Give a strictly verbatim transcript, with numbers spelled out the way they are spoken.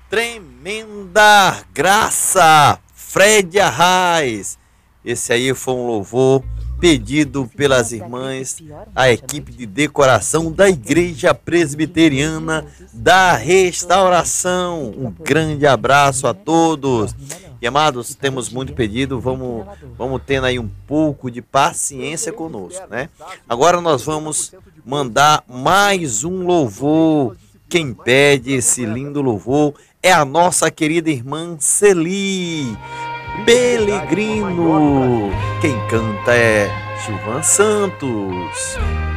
Tremenda graça, Fred Arraes. Esse aí foi um louvor pedido pelas irmãs, a equipe de decoração da Igreja Presbiteriana da Restauração. Um grande abraço a todos. E amados, temos muito pedido, vamos, vamos tendo aí um pouco de paciência conosco, né? Agora nós vamos mandar mais um louvor. Quem pede esse lindo louvor é a nossa querida irmã Celi Pelegrino. Quem canta é Gilvan Santos.